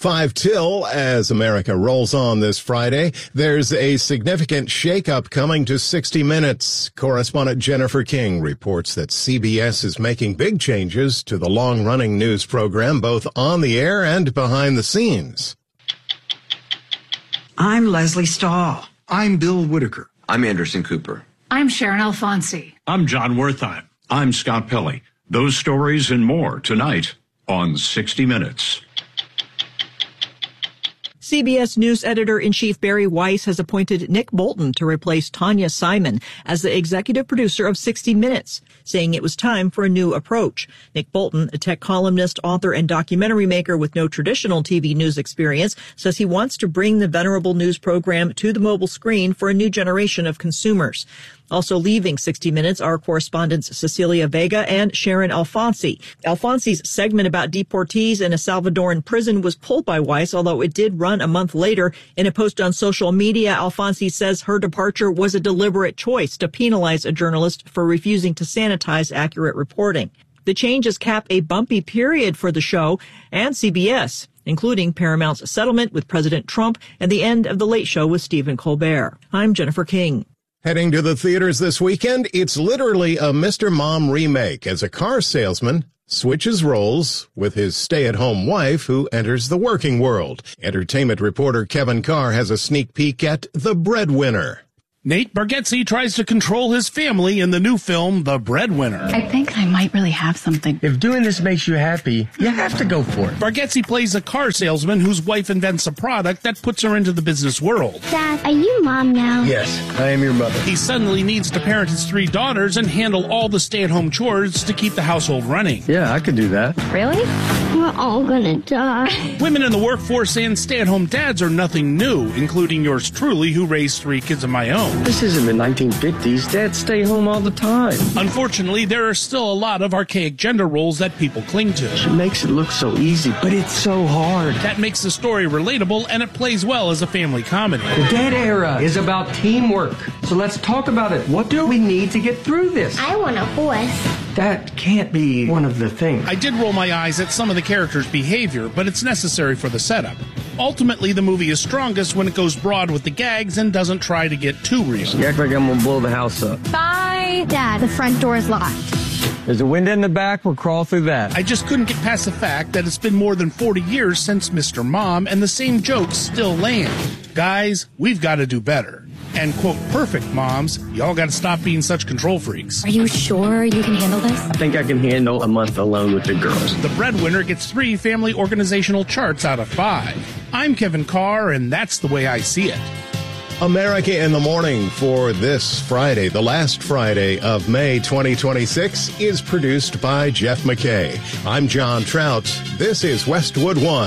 5 till as America rolls on this Friday. There's a significant shakeup coming to 60 Minutes. Correspondent Jennifer King reports that CBS is making big changes to the long-running news program, both on the air and behind the scenes. I'm Leslie Stahl. I'm Bill Whitaker. I'm Anderson Cooper. I'm Sharon Alfonsi. I'm John Wertheim. I'm Scott Pelley. Those stories and more tonight on 60 Minutes. CBS News editor-in-chief Barry Weiss has appointed Nick Bolton to replace Tanya Simon as the executive producer of 60 Minutes, saying it was time for a new approach. Nick Bolton, a tech columnist, author, and documentary maker with no traditional TV news experience, says he wants to bring the venerable news program to the mobile screen for a new generation of consumers. Also leaving 60 Minutes are correspondents Cecilia Vega and Sharon Alfonsi. Alfonsi's segment about deportees in a Salvadoran prison was pulled by Weiss, although it did run a month later. In a post on social media, Alfonsi says her departure was a deliberate choice to penalize a journalist for refusing to sanitize accurate reporting. The changes cap a bumpy period for the show and CBS, including Paramount's settlement with President Trump and the end of The Late Show with Stephen Colbert. I'm Jennifer King. Heading to the theaters this weekend, it's literally a Mr. Mom remake as a car salesman switches roles with his stay-at-home wife who enters the working world. Entertainment reporter Kevin Carr has a sneak peek at The Breadwinner. Nate Bargatze tries to control his family in the new film, The Breadwinner. I think I might really have something. If doing this makes you happy, you have to go for it. Bargatze plays a car salesman whose wife invents a product that puts her into the business world. Dad, are you Mom now? Yes, I am your mother. He suddenly needs to parent his 3 daughters and handle all the stay-at-home chores to keep the household running. Yeah, I could do that. Really? We're all gonna die. Women in the workforce and stay-at-home dads are nothing new, including yours truly, who raised 3 kids of my own. This isn't the 1950s. Dads stay home all the time. Unfortunately, there are still a lot of archaic gender roles that people cling to. She makes it look so easy, but it's so hard. That makes the story relatable, and it plays well as a family comedy. The Dad era is about teamwork. So let's talk about it. What do we need to get through this? I want a horse. That can't be one of the things. I did roll my eyes at some of the characters' behavior, but it's necessary for the setup. Ultimately, the movie is strongest when it goes broad with the gags and doesn't try to get too real. You act like I'm gonna blow the house up. Bye. Dad, the front door is locked. There's a window in the back. We'll crawl through that. I just couldn't get past the fact that it's been more than 40 years since Mr. Mom, and the same jokes still land. Guys, we've got to do better. And, quote, perfect moms, y'all got to stop being such control freaks. Are you sure you can handle this? I think I can handle a month alone with the girls. The Breadwinner gets 3 family organizational charts out of 5. I'm Kevin Carr, and that's the way I see it. America in the Morning for this Friday, the last Friday of May 2026, is produced by Jeff McKay. I'm John Trout. This is Westwood One.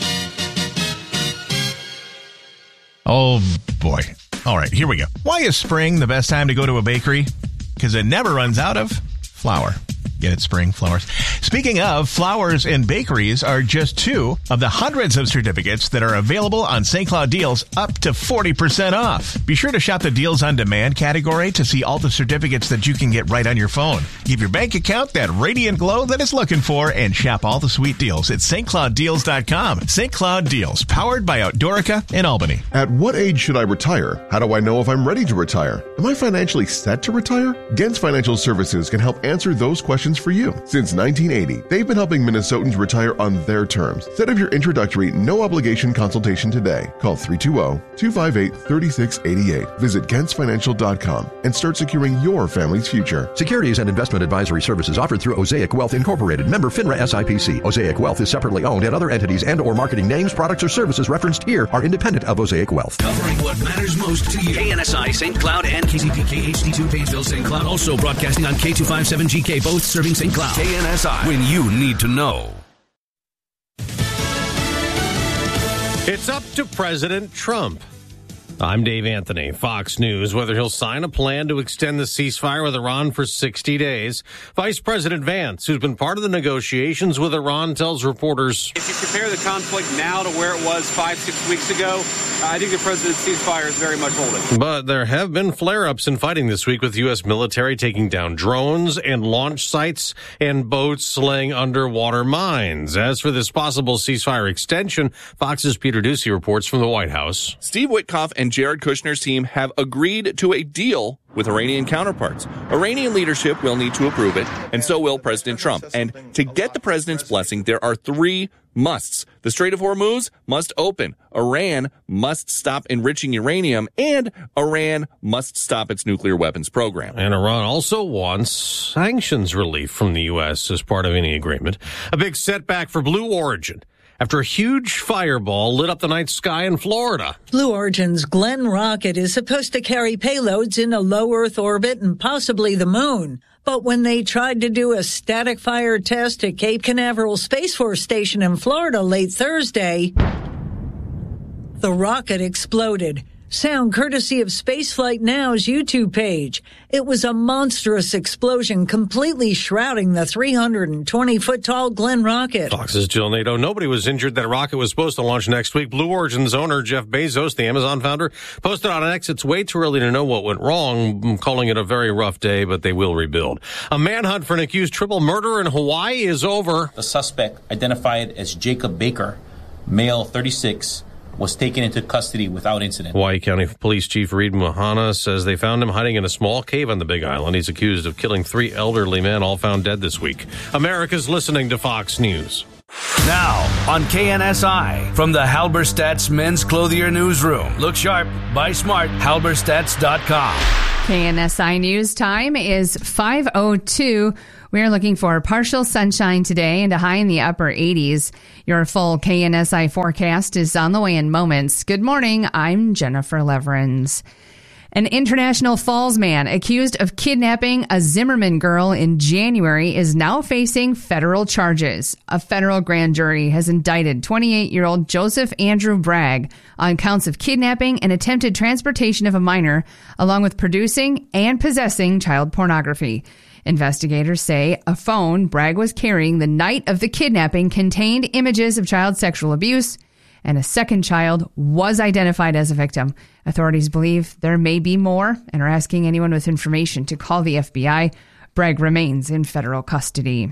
Oh, boy. All right, here we go. Why is spring the best time to go to a bakery? Because it never runs out of flour. Get it, spring flowers. Speaking of, flowers and bakeries are just 2 of the hundreds of certificates that are available on St. Cloud Deals, up to 40% off. Be sure to shop the Deals on Demand category to see all the certificates that you can get right on your phone. Give your bank account that radiant glow that it's looking for and shop all the sweet deals at stclouddeals.com. St. Cloud Deals, powered by Outdoorica in Albany. At what age should I retire? How do I know if I'm ready to retire? Am I financially set to retire? Gens Financial Services can help answer those questions for you. Since 1980, they've been helping Minnesotans retire on their terms. Set up your introductory, no-obligation consultation today. Call 320-258-3688. Visit GentsFinancial.com and start securing your family's future. Securities and investment advisory services offered through Osaic Wealth Incorporated, member FINRA SIPC. Osaic Wealth is separately owned, and other entities and or marketing names, products, or services referenced here are independent of Osaic Wealth. Covering what matters most to you. KNSI St. Cloud and KCPK HD2 Painesville St. Cloud. Also broadcasting on K257GK, both serving St. Cloud. KNSI, when you need to know. It's up to President Trump. I'm Dave Anthony, Fox News. Whether he'll sign a plan to extend the ceasefire with Iran for 60 days. Vice President Vance, who's been part of the negotiations with Iran, tells reporters, if you compare the conflict now to where it was 5-6 weeks ago, I think the president's ceasefire is very much holding. But there have been flare-ups in fighting this week, with U.S. military taking down drones and launch sites and boats laying underwater mines. As for this possible ceasefire extension, Fox's Peter Doocy reports from the White House. Steve Witkoff and Jared Kushner's team have agreed to a deal with Iranian counterparts. Iranian leadership will need to approve it, and so will President Trump. And to get the president's blessing, there are 3 musts. The Strait of Hormuz must open. Iran must stop enriching uranium, and Iran must stop its nuclear weapons program. And Iran also wants sanctions relief from the U.S. as part of any agreement. A big setback for Blue Origin after a huge fireball lit up the night sky in Florida. Blue Origin's Glenn rocket is supposed to carry payloads into low Earth orbit and possibly the moon. But when they tried to do a static fire test at Cape Canaveral Space Force Station in Florida late Thursday, the rocket exploded. Sound courtesy of Spaceflight Now's YouTube page. It was a monstrous explosion, completely shrouding the 320-foot-tall Glenn rocket. Fox's Jill Nato. Nobody was injured. That rocket was supposed to launch next week. Blue Origin's owner, Jeff Bezos, the Amazon founder, posted on X, it's way too early to know what went wrong, calling it a very rough day, but they will rebuild. A manhunt for an accused triple murderer in Hawaii is over. The suspect, identified as Jacob Baker, male 36, was taken into custody without incident. Hawaii County Police Chief Reed Mahana says they found him hiding in a small cave on the Big Island. He's accused of killing 3 elderly men, all found dead this week. America's listening to Fox News. Now on KNSI from the Halberstadt's Men's Clothier Newsroom. Look sharp, buy smart, halberstadts.com. KNSI News time is 5:02. We are looking for partial sunshine today and a high in the upper 80s. Your full KNSI forecast is on the way in moments. Good morning. I'm Jennifer Leverins. An International Falls man accused of kidnapping a Zimmerman girl in January is now facing federal charges. A federal grand jury has indicted 28-year-old Joseph Andrew Bragg on counts of kidnapping and attempted transportation of a minor, along with producing and possessing child pornography. Investigators say a phone Bragg was carrying the night of the kidnapping contained images of child sexual abuse, and a second child was identified as a victim. Authorities believe there may be more and are asking anyone with information to call the FBI. Bragg remains in federal custody.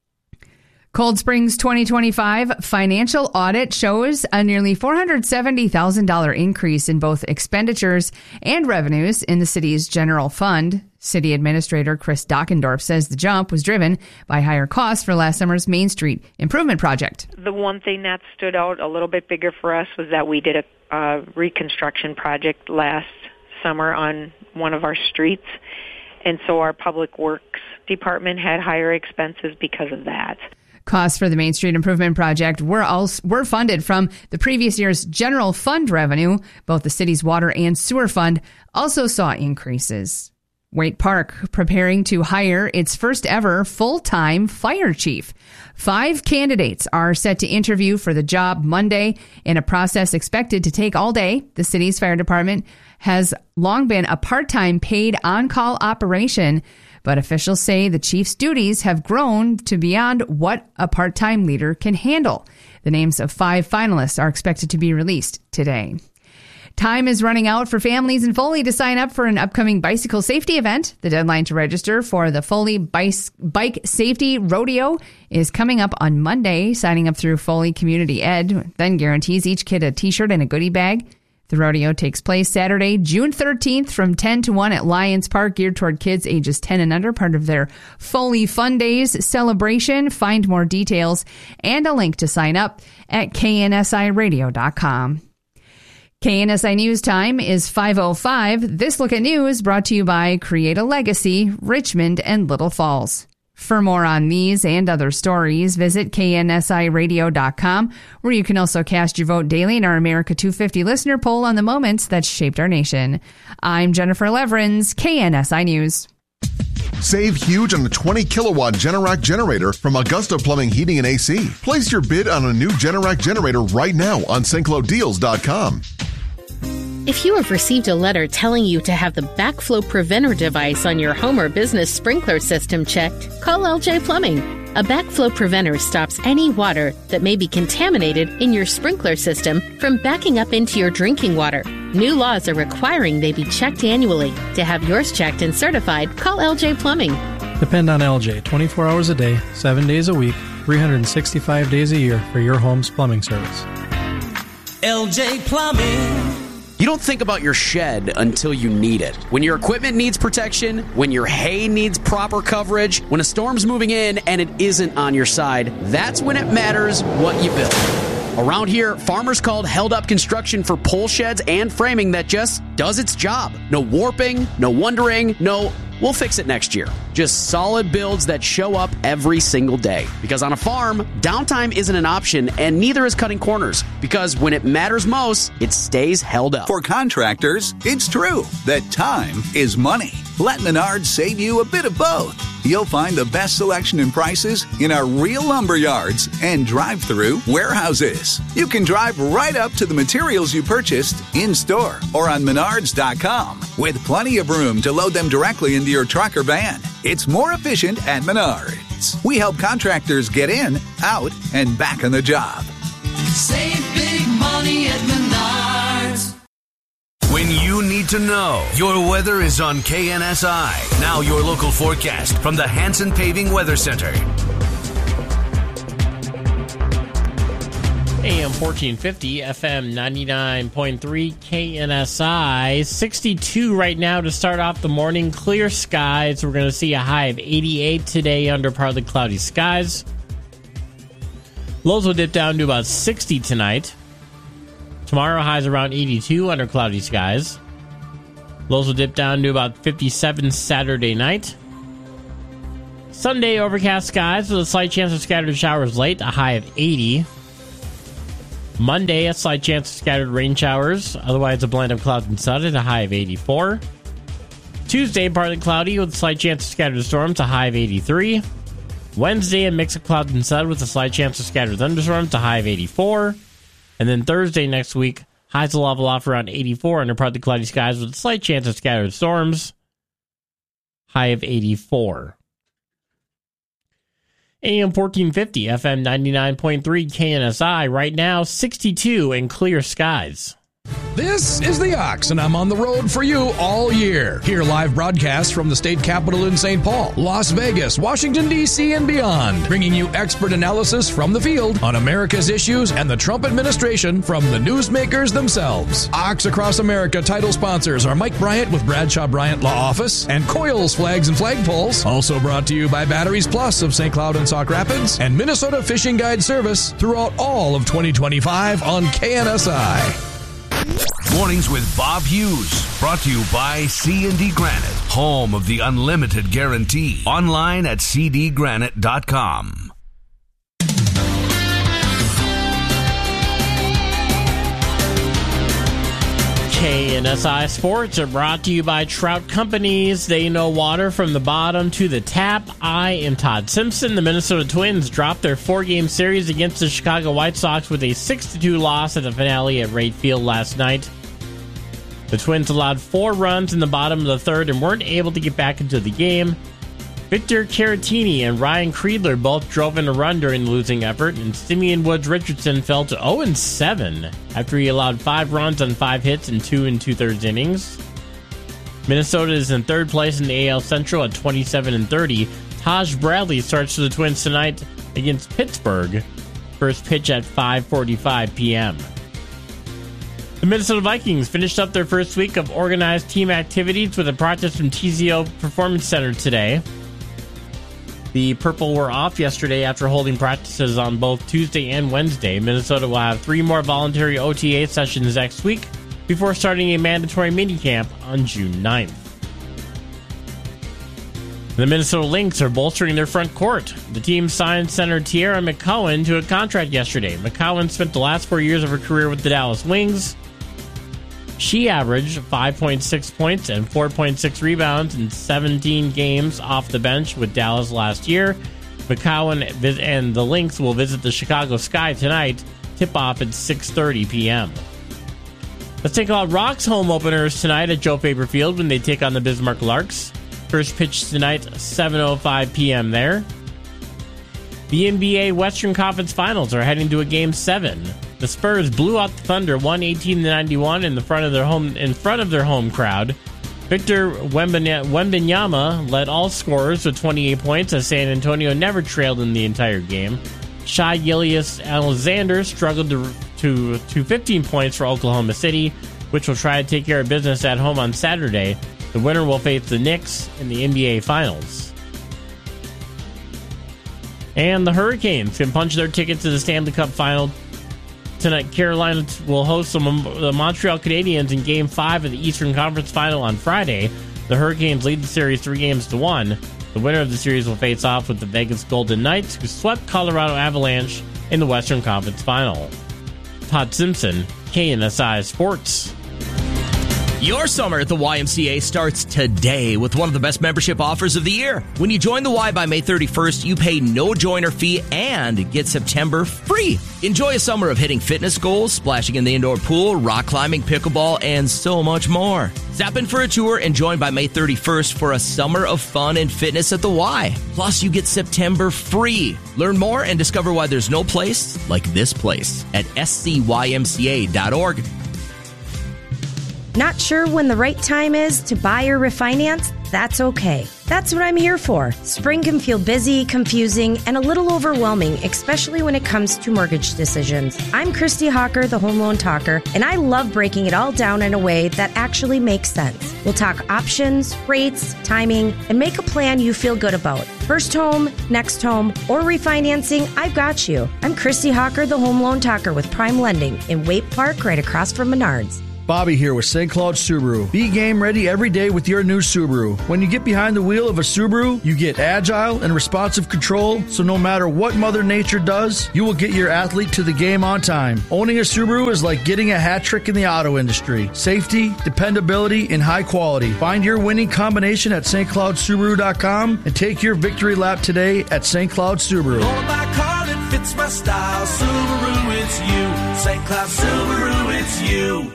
Cold Springs 2025 financial audit shows a nearly $470,000 increase in both expenditures and revenues in the city's general fund. City Administrator Chris Dockendorf says the jump was driven by higher costs for last summer's Main Street improvement project. The one thing that stood out a little bit bigger for us was that we did a reconstruction project last summer on one of our streets, and so our Public Works Department had higher expenses because of that. Costs for the Main Street Improvement Project were funded from the previous year's general fund revenue. Both the city's water and sewer fund also saw increases. Waite Park preparing to hire its first ever full-time fire chief. 5 candidates are set to interview for the job Monday in a process expected to take all day. The city's fire department has long been a part-time paid on-call operation, but officials say the chief's duties have grown to beyond what a part-time leader can handle. The names of 5 finalists are expected to be released today. Time is running out for families in Foley to sign up for an upcoming bicycle safety event. The deadline to register for the Foley Bike Safety Rodeo is coming up on Monday. Signing up through Foley Community Ed then guarantees each kid a t-shirt and a goodie bag. The rodeo takes place Saturday, June 13th from 10 to 1 at Lions Park, geared toward kids ages 10 and under, part of their Foley Fun Days celebration. Find more details and a link to sign up at KNSIRadio.com. KNSI News Time is 5:05. This Look at News brought to you by Create a Legacy, Richmond and Little Falls. For more on these and other stories, visit KNSIRadio.com, where you can also cast your vote daily in our America 250 listener poll on the moments that shaped our nation. I'm Jennifer Leverins, KNSI News. Save huge on the 20-kilowatt Generac generator from Augusta Plumbing, Heating, and AC. Place your bid on a new Generac generator right now on StClodeals.com. If you have received a letter telling you to have the backflow preventer device on your home or business sprinkler system checked, call LJ Plumbing. A backflow preventer stops any water that may be contaminated in your sprinkler system from backing up into your drinking water. New laws are requiring they be checked annually. To have yours checked and certified, call LJ Plumbing. Depend on LJ 24 hours a day, 7 days a week, 365 days a year for your home's plumbing service. LJ Plumbing. You don't think about your shed until you need it. When your equipment needs protection, when your hay needs proper coverage, when a storm's moving in and it isn't on your side, that's when it matters what you build. Around here, farmers called Held Up Construction for pole sheds and framing that just does its job. No warping, no wondering, no, we'll fix it next year. Just solid builds that show up every single day. Because on a farm, downtime isn't an option, and neither is cutting corners. Because when it matters most, it stays held up. For contractors, it's true that time is money. Let Menards save you a bit of both. You'll find the best selection and prices in our real lumber yards and drive-through warehouses. You can drive right up to the materials you purchased in-store or on Menards.com with plenty of room to load them directly into your truck or van. It's more efficient at Menards. We help contractors get in, out, and back on the job. Save big money at Menards. When you need to know, your weather is on KNSI. Now your local forecast from the Hanson Paving Weather Center. AM 1450, FM 99.3, KNSI. 62 right now to start off the morning. Clear skies. We're going to see a high of 88 today under partly cloudy skies. Lows will dip down to about 60 tonight. Tomorrow, highs around 82 under cloudy skies. Lows will dip down to about 57 Saturday night. Sunday, overcast skies with a slight chance of scattered showers late, a high of 80. Monday, a slight chance of scattered rain showers, otherwise a blend of clouds and sun at a high of 84. Tuesday, partly cloudy with a slight chance of scattered storms, a high of 83. Wednesday, a mix of clouds and sun with a slight chance of scattered thunderstorms, a high of 84. And then Thursday next week, highs will level off around 84 under partly cloudy skies with a slight chance of scattered storms, high of 84. AM 1450, FM 99.3, KNSI. Right now, 62 and clear skies. This is The Ox, and I'm on the road for you all year. Hear live broadcasts from the state capitol in St. Paul, Las Vegas, Washington, D.C., and beyond, bringing you expert analysis from the field on America's issues and the Trump administration from the newsmakers themselves. Ox Across America title sponsors are Mike Bryant with Bradshaw Bryant Law Office and Coils Flags and Flagpoles. Also brought to you by Batteries Plus of St. Cloud and Sauk Rapids and Minnesota Fishing Guide Service throughout all of 2025 on KNSI. Mornings with Bob Hughes, brought to you by C&D Granite, home of the unlimited guarantee. Online at cdgranite.com. KNSI Sports are brought to you by Trout Companies. They know water from the bottom to the tap. I am Todd Simpson. The Minnesota Twins dropped their 4-game series against the Chicago White Sox with a 6-2 loss at the finale at Wright Field last night. The Twins allowed 4 runs in the bottom of the third and weren't able to get back into the game. Victor Caratini and Ryan Kreidler both drove in a run during the losing effort, and Simeon Woods Richardson fell to 0-7 after he allowed 5 runs on 5 hits in 2 2/3 innings. Minnesota is in third place in the AL Central at 27-30. Taj Bradley starts for the Twins tonight against Pittsburgh. First pitch at 5:45 p.m. The Minnesota Vikings finished up their first week of organized team activities with a practice from TZO Performance Center today. The Purple were off yesterday after holding practices on both Tuesday and Wednesday. Minnesota will have 3 more voluntary OTA sessions next week before starting a mandatory minicamp on June 9th. The Minnesota Lynx are bolstering their front court. The team signed center Tierra McCowan to a contract yesterday. McCowan spent the last 4 years of her career with the Dallas Wings. She averaged 5.6 points and 4.6 rebounds in 17 games off the bench with Dallas last year. McCowan and the Lynx will visit the Chicago Sky tonight. Tip-off at 6:30 p.m. The St. Cloud Rocks home openers tonight at Joe Faber Field when they take on the Bismarck Larks. First pitch tonight, 7:05 p.m. there. The NBA Western Conference Finals are heading to a Game 7. The Spurs blew out the Thunder 118-91 in front of their home crowd. Victor Wembanyama led all scorers with 28 points as San Antonio never trailed in the entire game. Shai Gilgeous-Alexander struggled to 15 points for Oklahoma City, which will try to take care of business at home on Saturday. The winner will face the Knicks in the NBA Finals. And the Hurricanes can punch their ticket to the Stanley Cup Final. Tonight, Carolina will host the Montreal Canadiens in Game 5 of the Eastern Conference Final on Friday. The Hurricanes lead the series 3-1. The winner of the series will face off with the Vegas Golden Knights, who swept Colorado Avalanche in the Western Conference Final. Todd Simpson, KNSI Sports. Your summer at the YMCA starts today with one of the best membership offers of the year. When you join the Y by May 31st, you pay no joiner fee and get September free. Enjoy a summer of hitting fitness goals, splashing in the indoor pool, rock climbing, pickleball, and so much more. Zap in for a tour and join by May 31st for a summer of fun and fitness at the Y. Plus, you get September free. Learn more and discover why there's no place like this place at scymca.org. Not sure when the right time is to buy or refinance? That's okay. That's what I'm here for. Spring can feel busy, confusing, and a little overwhelming, especially when it comes to mortgage decisions. I'm Christy Hawker, the Home Loan Talker, and I love breaking it all down in a way that actually makes sense. We'll talk options, rates, timing, and make a plan you feel good about. First home, next home, or refinancing, I've got you. I'm Christy Hawker, the Home Loan Talker with Prime Lending in Waite Park, right across from Menards. Bobby here with St. Cloud Subaru. Be game ready every day with your new Subaru. When you get behind the wheel of a Subaru, you get agile and responsive control, so no matter what Mother Nature does, you will get your athlete to the game on time. Owning a Subaru is like getting a hat trick in the auto industry. Safety, dependability, and high quality. Find your winning combination at stcloudsubaru.com and take your victory lap today at St. Cloud Subaru. Fits my style, Subaru, it's you. St. Cloud Subaru, it's you.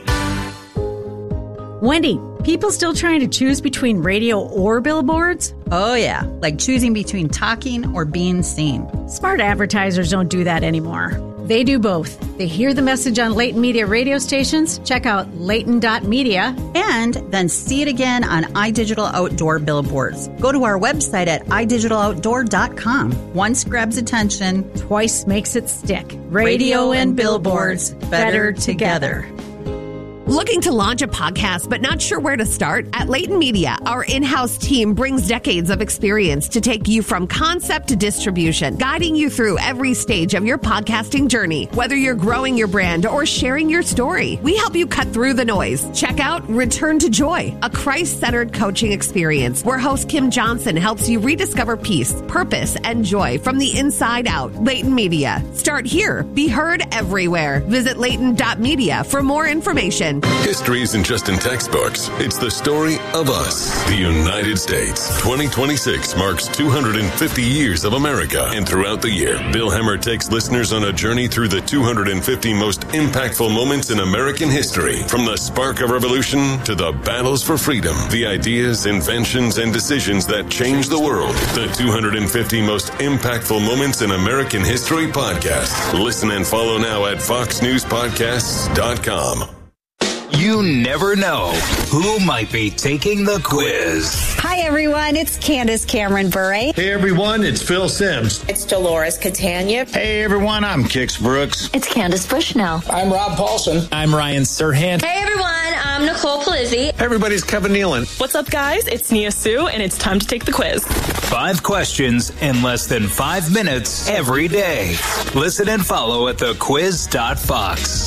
Wendy, people still trying to choose between radio or billboards? Oh yeah, like choosing between talking or being seen. Smart advertisers don't do that anymore. They do both. They hear the message on Leighton Media radio stations, check out Leighton.media, and then see it again on iDigital Outdoor billboards. Go to our website at idigitaloutdoor.com. Once grabs attention, twice makes it stick. Radio and billboards, better together. Looking to launch a podcast but not sure where to start? At Leighton Media, our in-house team brings decades of experience to take you from concept to distribution, guiding you through every stage of your podcasting journey. Whether you're growing your brand or sharing your story, we help you cut through the noise. Check out Return to Joy, a Christ-centered coaching experience where host Kim Johnson helps you rediscover peace, purpose, and joy from the inside out. Leighton Media. Start here. Be heard everywhere. Visit Leighton.media for more information. History isn't just in textbooks. It's the story of us, the United States. 2026 marks 250 years of America. And throughout the year, Bill Hemmer takes listeners on a journey through the 250 most impactful moments in American history. From the spark of revolution to the battles for freedom, the ideas, inventions, and decisions that changed the world. The 250 most impactful moments in American history podcast. Listen and follow now at foxnewspodcasts.com. You never know who might be taking the quiz. Hi, everyone. It's Candace Cameron Bure. Hey, everyone. It's Phil Sims. It's Dolores Catania. Hey, everyone. I'm Kix Brooks. It's Candace Bushnell. I'm Rob Paulson. I'm Ryan Serhant. Hey, everyone. I'm Nicole Palizzi. Everybody's Kevin Nealon. What's up, guys? It's Nia Sue, and it's time to take the quiz. 5 questions in less than 5 minutes every day. Listen and follow at thequiz.fox.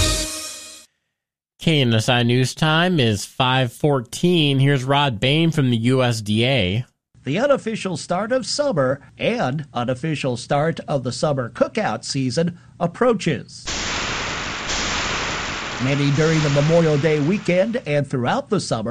KNSI News Time is 5:14. Here's Rod Bain from the USDA. The unofficial start of summer and unofficial start of the summer cookout season approaches. Many during the Memorial Day weekend and throughout the summer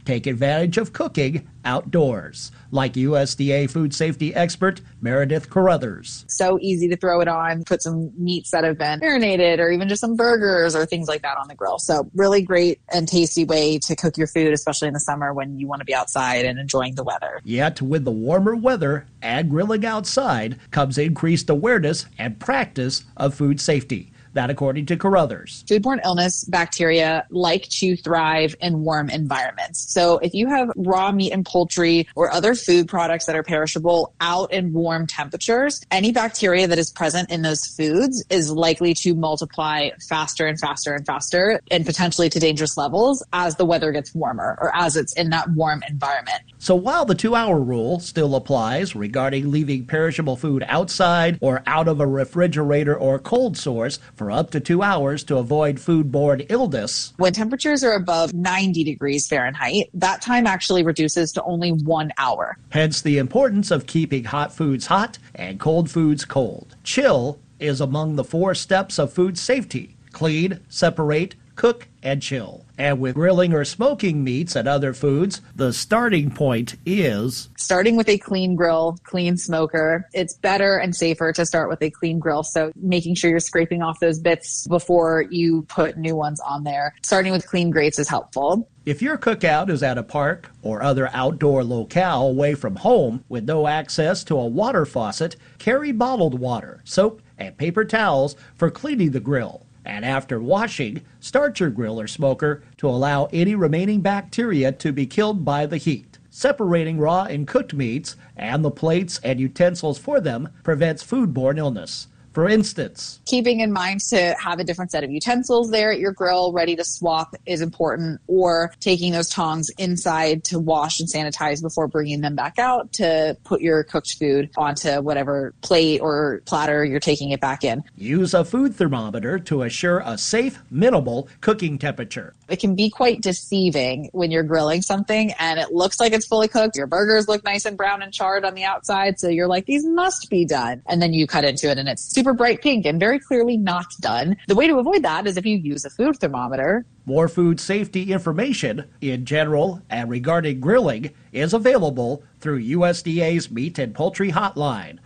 take advantage of cooking outdoors, like USDA food safety expert Meredith Carruthers. So easy to throw it on, put some meats that have been marinated or even just some burgers or things like that on the grill. So really great and tasty way to cook your food, especially in the summer when you want to be outside and enjoying the weather. Yet with the warmer weather and grilling outside comes increased awareness and practice of food safety. That according to Carruthers. Foodborne illness bacteria like to thrive in warm environments. So if you have raw meat and poultry or other food products that are perishable out in warm temperatures, any bacteria that is present in those foods is likely to multiply faster and faster and faster and potentially to dangerous levels as the weather gets warmer or as it's in that warm environment. So while the 2-hour rule still applies regarding leaving perishable food outside or out of a refrigerator or cold source for up to 2 hours to avoid foodborne illness. When temperatures are above 90 degrees Fahrenheit, that time actually reduces to only 1 hour. Hence the importance of keeping hot foods hot and cold foods cold. Chill is among the 4 steps of food safety. Clean, separate, cook, and chill. And with grilling or smoking meats and other foods, the starting point is starting with a clean grill, clean smoker. It's better and safer to start with a clean grill. So making sure you're scraping off those bits before you put new ones on there. Starting with clean grates is helpful. If your cookout is at a park or other outdoor locale away from home with no access to a water faucet, carry bottled water, soap, and paper towels for cleaning the grill. And after washing, start your grill or smoker to allow any remaining bacteria to be killed by the heat. Separating raw and cooked meats and the plates and utensils for them prevents foodborne illness. For instance, keeping in mind to have a different set of utensils there at your grill ready to swap is important, or taking those tongs inside to wash and sanitize before bringing them back out to put your cooked food onto whatever plate or platter you're taking it back in. Use a food thermometer to assure a safe, minimal cooking temperature. It can be quite deceiving when you're grilling something and it looks like it's fully cooked. Your burgers look nice and brown and charred on the outside, so you're like, these must be done. And then you cut into it and it's super bright pink and very clearly not done. The way to avoid that is if you use a food thermometer. More food safety information in general and regarding grilling is available through USDA's Meat and Poultry Hotline,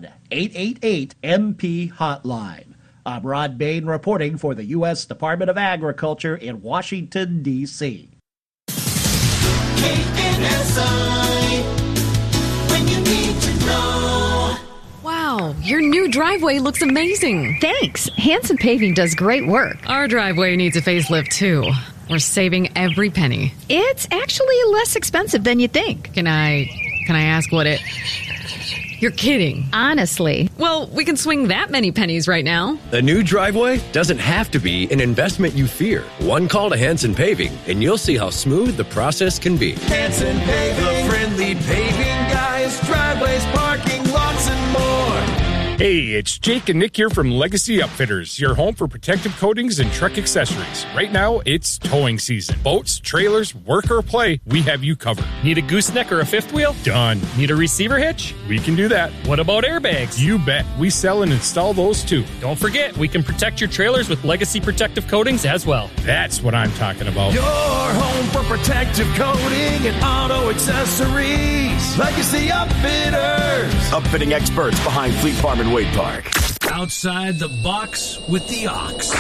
1-888-MP-HOTLINE. I'm Rod Bain reporting for the U.S. Department of Agriculture in Washington, D.C. KNSI, when you need to know. Wow, your new driveway looks amazing. Thanks. Hanson Paving does great work. Our driveway needs a facelift, too. We're saving every penny. It's actually less expensive than you think. Can I ask what it... You're kidding. Honestly. Well, we can swing that many pennies right now. The new driveway doesn't have to be an investment you fear. One call to Hanson Paving, and you'll see how smooth the process can be. Hanson Paving, the friendly paving guys, driveways, parking lots, and more. Hey, it's Jake and Nick here from Legacy Upfitters, your home for protective coatings and truck accessories. Right now, it's towing season. Boats, trailers, work or play, we have you covered. Need a gooseneck or a fifth wheel? Done. Need a receiver hitch? We can do that. What about airbags? You bet. We sell and install those too. Don't forget, we can protect your trailers with Legacy protective coatings as well. That's what I'm talking about. Your home for protective coating and auto accessories. Legacy Upfitters. Upfitting experts behind Fleet Farm and Wade Park. Outside the box with the Ox.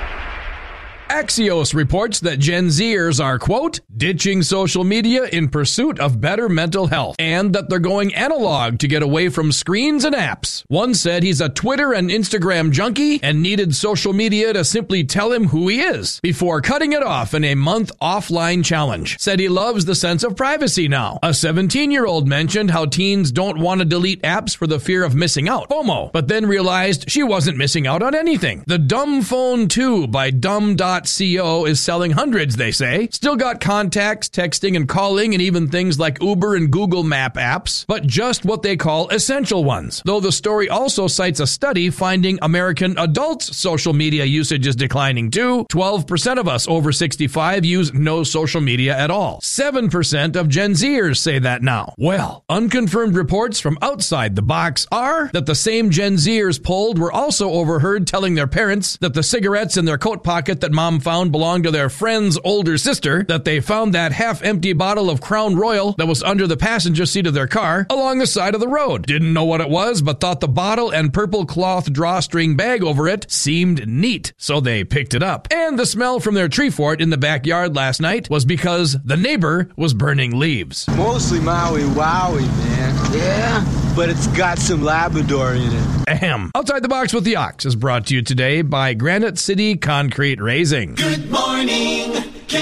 Axios reports that Gen Zers are, quote, ditching social media in pursuit of better mental health, and that they're going analog to get away from screens and apps. One said he's a Twitter and Instagram junkie and needed social media to simply tell him who he is before cutting it off in a month offline challenge. Said he loves the sense of privacy now. A 17-year-old mentioned how teens don't want to delete apps for the fear of missing out, FOMO, but then realized she wasn't missing out on anything. The Dumb Phone 2 by Dumb.co is selling hundreds, they say. Still got contacts, texting, and calling, and even things like Uber and Google Map apps, but just what they call essential ones. Though the story also cites a study finding American adults' social media usage is declining too. 12% of us over 65 use no social media at all. 7% of Gen Zers say that now. Well, unconfirmed reports from outside the box are that the same Gen Zers polled were also overheard telling their parents that the cigarettes in their coat pocket that mom mom found belonged to their friend's older sister, that they found that half-empty bottle of Crown Royal that was under the passenger seat of their car along the side of the road. Didn't know what it was, but thought the bottle and purple cloth drawstring bag over it seemed neat, so they picked it up. And the smell from their tree fort in the backyard last night was because the neighbor was burning leaves. Mostly Maui Wowie, man. Yeah, but it's got some Labrador in it. Ahem. Outside the Box with the Ox is brought to you today by Granite City Concrete Raising. Good morning,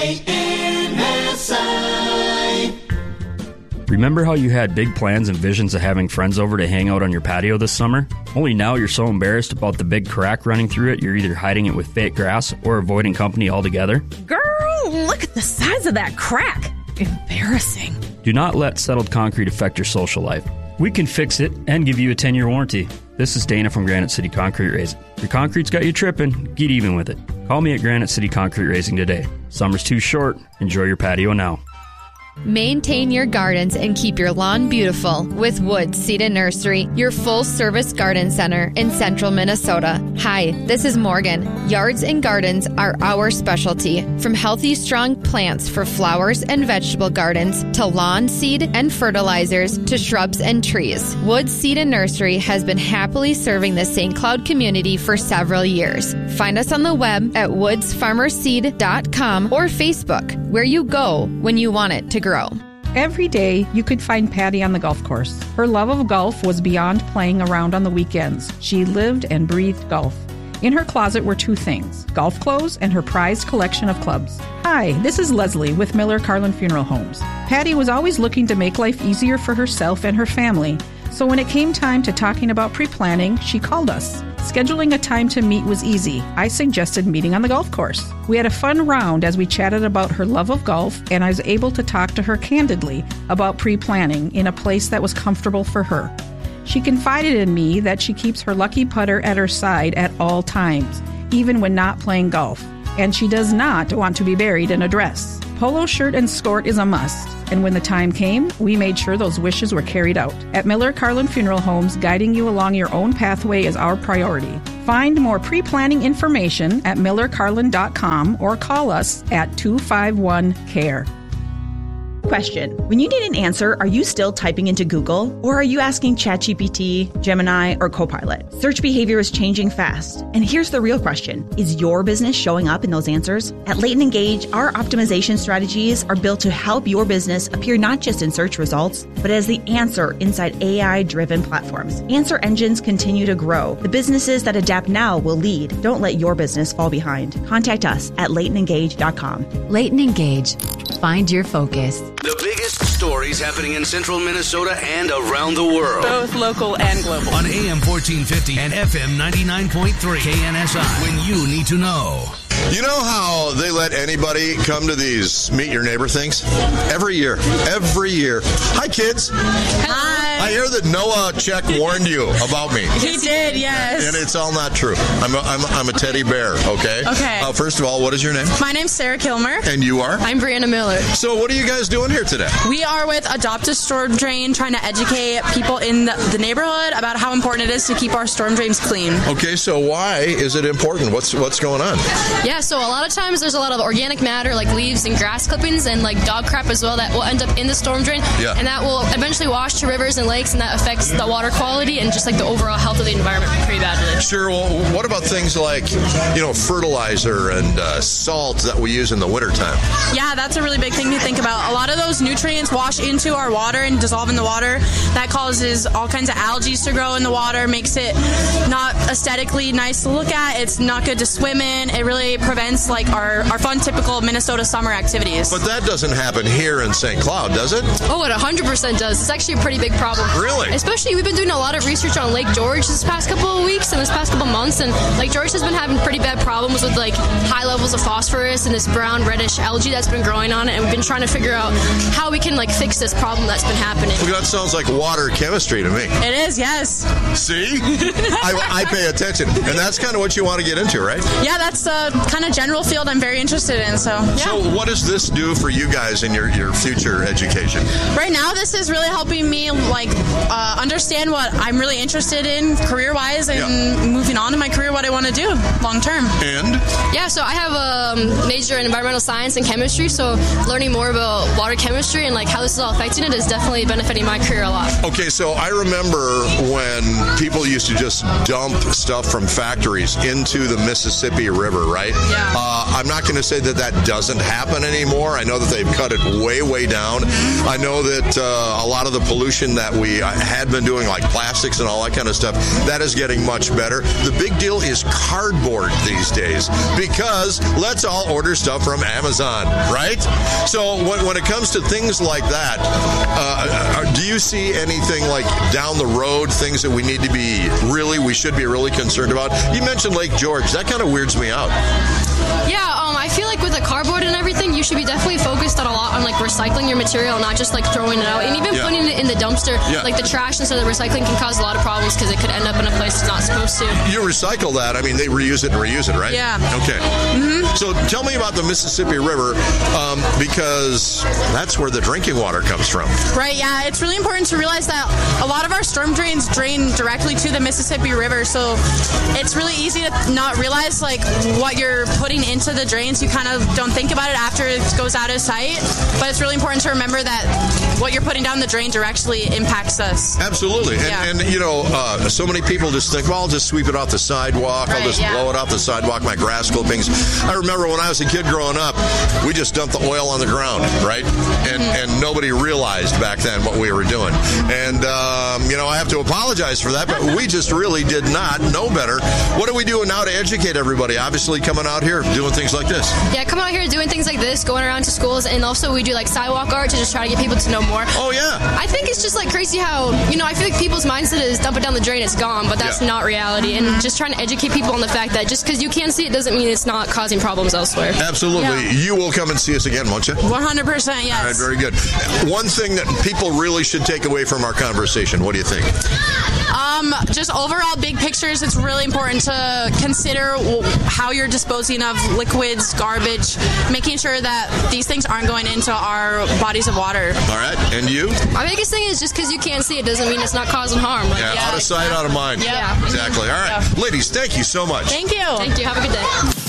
KNSI. Remember how you had big plans and visions of having friends over to hang out on your patio this summer? Only now you're so embarrassed about the big crack running through it, you're either hiding it with fake grass or avoiding company altogether? Girl, look at the size of that crack. Embarrassing. Do not let settled concrete affect your social life. We can fix it and give you a 10-year warranty. This is Dana from Granite City Concrete Raising. Your concrete's got you tripping, get even with it. Call me at Granite City Concrete Raising today. Summer's too short. Enjoy your patio now. Maintain your gardens and keep your lawn beautiful with Woods Seed and Nursery, your full-service garden center in central Minnesota. Hi, this is Morgan. Yards and gardens are our specialty. From healthy, strong plants for flowers and vegetable gardens to lawn seed and fertilizers to shrubs and trees. Woods Seed and Nursery has been happily serving the St. Cloud community for several years. Find us on the web at woodsfarmerseed.com or Facebook, where you go when you want it to grow. Every day, you could find Patty on the golf course. Her love of golf was beyond playing around on the weekends. She lived and breathed golf. In her closet were two things, golf clothes and her prized collection of clubs. Hi, this is Leslie with Miller Carlin Funeral Homes. Patty was always looking to make life easier for herself and her family. So when it came time to talking about pre-planning, she called us. Scheduling a time to meet was easy. I suggested meeting on the golf course. We had a fun round as we chatted about her love of golf, and I was able to talk to her candidly about pre-planning in a place that was comfortable for her. She confided in me that she keeps her lucky putter at her side at all times, even when not playing golf, and she does not want to be buried in a dress. Polo shirt and skirt is a must. And when the time came, we made sure those wishes were carried out. At Miller Carlin Funeral Homes, guiding you along your own pathway is our priority. Find more pre-planning information at millercarlin.com or call us at 251-CARE. Question. When you need an answer, are you still typing into Google? Or are you asking ChatGPT, Gemini, or Copilot? Search behavior is changing fast. And here's the real question. Is your business showing up in those answers? At Leighton Engage, our optimization strategies are built to help your business appear not just in search results, but as the answer inside AI-driven platforms. Answer engines continue to grow. The businesses that adapt now will lead. Don't let your business fall behind. Contact us at LeightonEngage.com. Leighton Engage. Find your focus. The biggest stories happening in central Minnesota and around the world. Both local and global. On AM 1450 and FM 99.3 KNSI. When you need to know. You know how they let anybody come to these Meet Your Neighbor things? Every year. Every year. Hi, kids. Hi. I hear that Noah Check warned you about me. He did, yes. And it's all not true. I'm a teddy bear, okay? Okay. First of all, what is your name? My name's Sarah Kilmer. And you are? I'm Brianna Miller. So what are you guys doing here today? We are with Adopt a Storm Drain, trying to educate people in the neighborhood about how important it is to keep our storm drains clean. Okay, so why is it important? What's going on? Yeah, so a lot of times there's a lot of organic matter like leaves and grass clippings and like dog crap as well that will end up in the storm drain. Yeah. And that will eventually wash to rivers and lakes, and that affects the water quality and just like the overall health of the environment pretty badly. Sure. Well, what about things like, fertilizer and salt that we use in the wintertime? Yeah, that's a really big thing to think about. A lot of those nutrients wash into our water and dissolve in the water. That causes all kinds of algae to grow in the water, makes it not aesthetically nice to look at. It's not good to swim in. It really prevents like our fun, typical Minnesota summer activities. But that doesn't happen here in St. Cloud, does it? Oh, it 100% does. It's actually a pretty big problem. Really? Especially, we've been doing a lot of research on Lake George this past couple of weeks and this past couple of months, and Lake George has been having pretty bad problems with like high levels of phosphorus and this brown reddish algae that's been growing on it, and we've been trying to figure out how we can like fix this problem that's been happening. Well, that sounds like water chemistry to me. It is, yes. See? I pay attention, and that's kind of what you want to get into, right? Yeah, that's the kind of general field I'm very interested in. So what does this do for you guys in your future education? Right now, this is really helping me understand what I'm really interested in career-wise and moving on in my career, what I want to do long-term. And? Yeah, so I have a major in environmental science and chemistry, so learning more about water chemistry and how this is all affecting it is definitely benefiting my career a lot. Okay, so I remember when people used to just dump stuff from factories into the Mississippi River, right? Yeah. I'm not going to say that doesn't happen anymore. I know that they've cut it way, way down. I know that a lot of the pollution that we had been doing, like plastics and all that kind of stuff, that is getting much better. The big deal is cardboard these days, because let's all order stuff from Amazon, right? So when it comes to things like that, do you see anything down the road, things that we should be really concerned about? You mentioned Lake George. That kind of weirds me out. Yeah, I feel like with the cardboard and everything, you should be definitely focused on a lot on recycling your material, not just throwing it out. And even putting it in the dumpster, the trash instead of recycling can cause a lot of problems because it could end up in a place it's not supposed to. You recycle that. I mean, they reuse it and reuse it, right? Yeah. Okay. Mm-hmm. So tell me about the Mississippi River, because that's where the drinking water comes from. Right, yeah. It's really important to realize that a lot of our storm drains drain directly to the Mississippi River, so it's really easy to not realize what you're putting into the drains. You kind of don't think about it after it goes out of sight, but it's really important to remember that what you're putting down the drain directly impacts us. Absolutely. And so many people just think, well, I'll just sweep it off the sidewalk. I'll just blow it off the sidewalk, my grass clippings. I remember when I was a kid growing up, we just dumped the oil on the ground, right? And nobody realized back then what we were doing. And, I have to apologize for that, but we just really did not know better. What are we doing now to educate everybody? Obviously coming out here, doing things like this. Yeah, coming out here doing things like this, going around to schools, and also we do sidewalk art to just try to get people to know more. Oh, yeah. I think it's just crazy how, I feel like people's mindset is dump it down the drain, it's gone, but that's not reality. And just trying to educate people on the fact that just because you can't see it doesn't mean it's not causing problems elsewhere. Absolutely. Yeah. You will come and see us again, won't you? 100%, yes. All right, very good. One thing that people really should take away from our conversation, what do you think? Just overall big pictures, it's really important to consider how you're disposing of liquids, garbage, making sure that these things aren't going into our bodies of water. All right, and you? My biggest thing is just because you can't see it doesn't mean it's not causing harm. Out of sight, out of mind. Yeah. Exactly. All right. Ladies, thank you so much. Thank you. Thank you. Have a good day.